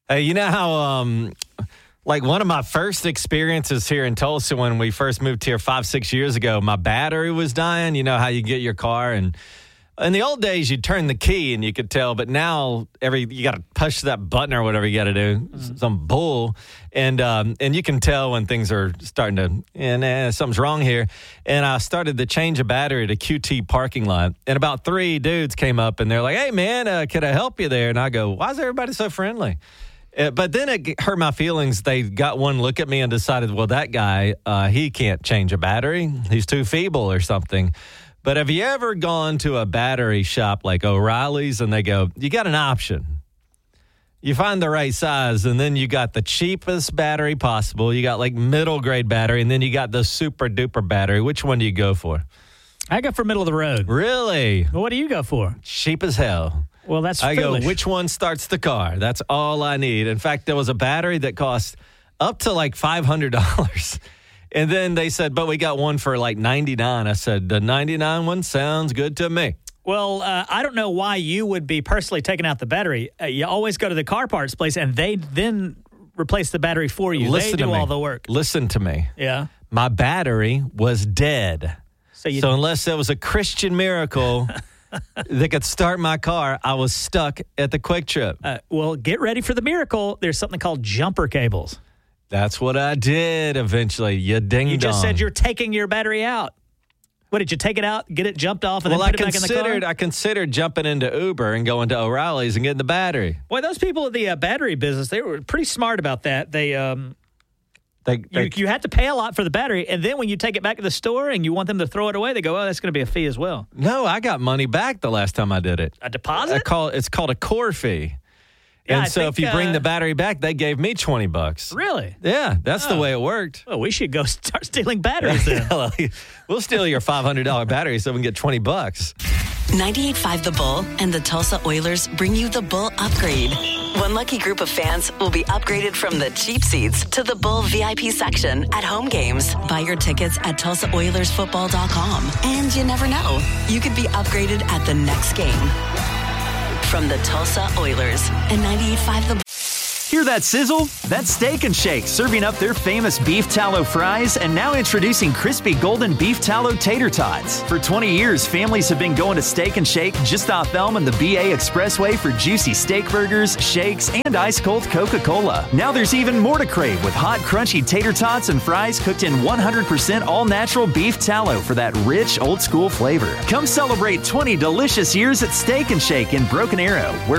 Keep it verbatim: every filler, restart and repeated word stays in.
Hey, you know how, um, like, one of my first experiences here in Tulsa when we first moved here five, six years ago, my battery was dying. You know how you get your car, and in the old days, you'd turn the key and you could tell, but now every you got to push that button or whatever you got to do, mm-hmm. some bull, and um, and you can tell when things are starting to, and eh, something's wrong here. And I started to change a battery at a Q T parking lot, and about three dudes came up and they're like, "Hey, man, uh, could I help you there?" And I go, "Why is everybody so friendly?" Uh, but then it hurt my feelings. They got one look at me and decided, well, that guy, uh, he can't change a battery. He's too feeble or something. But have you ever gone to a battery shop like O'Reilly's and they go, you got an option. You find the right size, and then you got the cheapest battery possible. You got like middle grade battery, and then you got the super duper battery. Which one do you go for? I go for middle of the road. Really? Well, what do you go for? Cheap as hell. Well, that's I foolish. go, which one starts the car? That's all I need. In fact, there was a battery that cost up to like five hundred dollars. And then they said, but we got one for like ninety-nine dollars. I said, the ninety-nine one sounds good to me. Well, uh, I don't know why you would be personally taking out the battery. Uh, you always go to the car parts place, and they then replace the battery for you. Listen they do to me. all the work. Listen to me. Yeah. My battery was dead. So, you so unless there was a Christian miracle that could start my car, I was stuck at the Quick Trip. Uh, well, get ready for the miracle. There's something called jumper cables. That's what I did eventually. You ding-dong. You just said you're taking your battery out. What, did you take it out, get it jumped off, and well, then put I it back in the car? I considered jumping into Uber and going to O'Reilly's and getting the battery. Boy, those people in the uh, battery business, they were pretty smart about that. They, um, they, they you, you have to pay a lot for the battery, and then when you take it back to the store and you want them to throw it away, they go, oh, that's going to be a fee as well. No, I got money back the last time I did it. A deposit? I call, it's called a core fee. Yeah, and I so think, if you bring uh, the battery back, they gave me twenty bucks. Really? Yeah, that's oh. the way it worked. Well, we should go start stealing batteries then. We'll steal your five hundred dollars battery so we can get twenty bucks. ninety-eight point five The Bull and the Tulsa Oilers bring you the Bull Upgrade. One lucky group of fans will be upgraded from the cheap seats to the Bull V I P section at home games. Buy your tickets at Tulsa Oilers Football dot com. And you never know, you could be upgraded at the next game. From the Tulsa Oilers and ninety-eight point five The Hear that sizzle? That's Steak and Shake serving up their famous beef tallow fries and now introducing crispy golden beef tallow tater tots. For twenty years, families have been going to Steak and Shake just off Elm and the B A Expressway for juicy steak burgers, shakes, and ice-cold Coca-Cola. Now there's even more to crave with hot, crunchy tater tots and fries cooked in one hundred percent all-natural beef tallow for that rich, old-school flavor. Come celebrate twenty delicious years at Steak and Shake in Broken Arrow, where